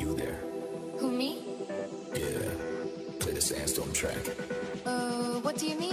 You there? Who, me? Yeah. Play the Sandstorm track. What do you mean?